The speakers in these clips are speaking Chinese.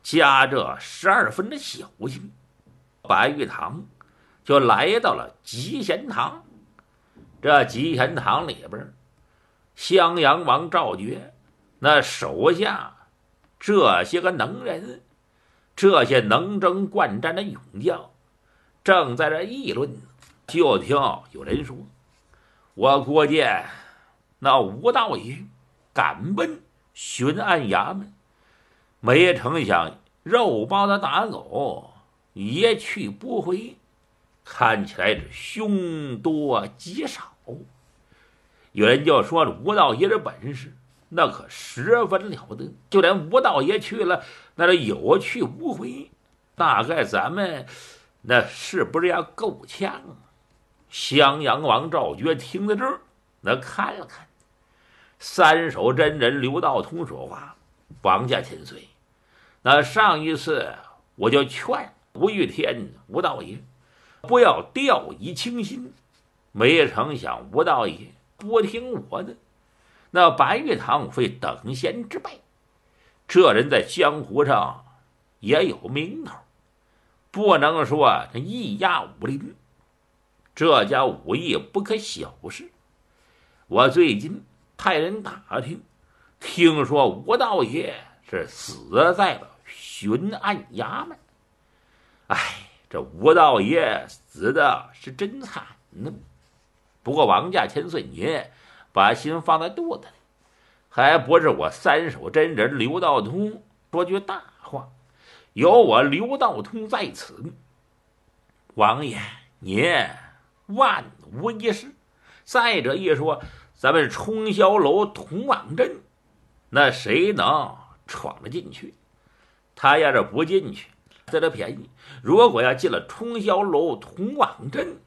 夹着12分的小心，白玉堂就来到了集贤堂。这集贤堂里边，襄阳王赵觉那手下这些个能人，这些能征惯战的勇将，正在这议论呢。就听有人说：“我郭见那吴道爷赶奔巡按衙门，没成想肉包子打狗，一去不回，看起来是凶多吉少。”有人就说吴道爷的本事那可十分了得，就连吴道爷去了，那是有去无回。大概咱们那是不是要够呛啊？襄阳王赵觉听到这儿，那看了看三手真人刘道通说话：“王家千岁，那上一次我就劝吴玉天吴道爷不要掉以轻心，没成想吴道爷不听我的。那白玉堂非等闲之辈，这人在江湖上也有名头，不能说这义压武林，这家武艺不可小视。我最近派人打听，听说吴道爷是死在了巡按衙门。哎，这吴道爷死的是真惨呢。不过王家千岁，您把心放在肚子里，还不是我三手真人刘道通说句大话，有我刘道通在此，王爷您万无一失。再者一说，咱们冲霄楼同往镇，那谁能闯得进去？他要是不进去，得了便宜；如果要进了冲霄楼同往镇，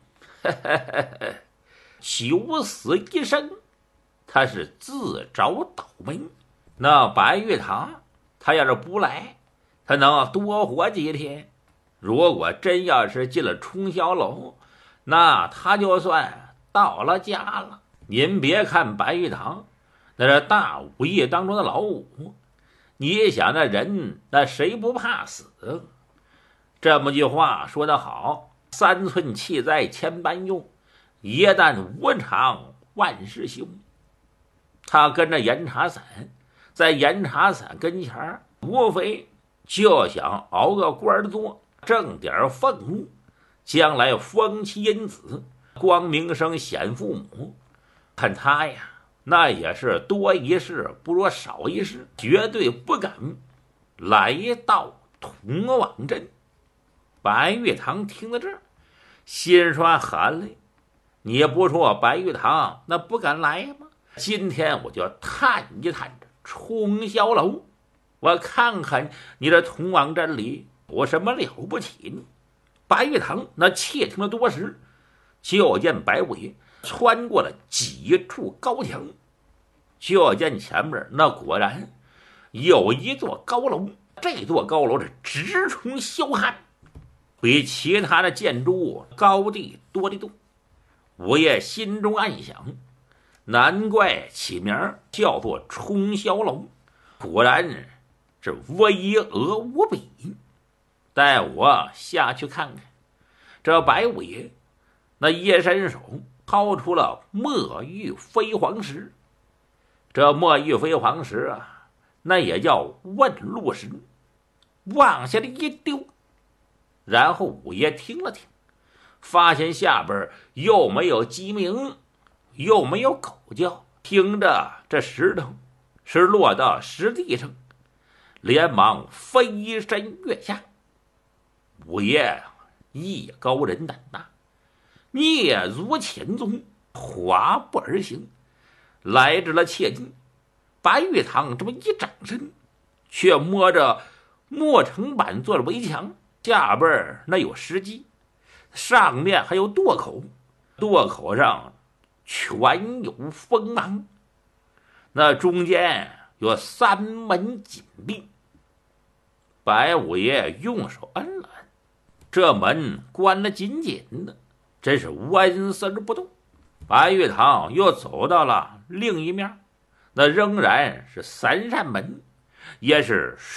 九死一生，他是自找倒霉。那白玉堂他要是不来，他能多活几天。如果真要是进了冲霄楼，那他就算到了家了。您别看白玉堂那是大武艺当中的老五，你想那人那谁不怕死？这么句话说得好，三寸气在千般用，一旦无常万事休。他跟着严茶伞，在严茶伞跟前无非就想熬个官做，挣点俸禄，将来封妻荫子，光明生显父母。看他呀，那也是多一事不如少一事，绝对不敢来到同往镇。白玉堂听到这儿，心刷寒泪。你不说白玉堂那不敢来吗？今天我就探一探这冲霄楼，我看看你这同往镇里有什么了不起呢？白玉堂那窃听了多时，就见白五爷穿过了几处高墙，就见前面那果然有一座高楼。这座高楼是直冲霄汉，比其他的建筑物高地多得多。五爷心中暗想，难怪起名叫做冲霄楼，果然是巍峨无比。带我下去看看。这白五爷那一伸手掏出了墨玉飞黄石。这墨玉飞黄石啊，那也叫问路石，往下的一丢。然后五爷听了听，发现下边又没有鸡鸣，又没有狗叫，听着这石头是落到石地上，连忙飞身跃下。五爷艺高人胆大，蹑足潜踪，滑步而行，来至了切近。白玉堂这么一转身，却摸着磨成板做的围墙，下边那有石基，上面还有垛口，垛口上全有锋芒，那中间有3门紧闭。白五爷用手摁了摁，这门关得紧紧的，真是纹丝不动。白玉堂又走到了另一面，那仍然是3扇门，也是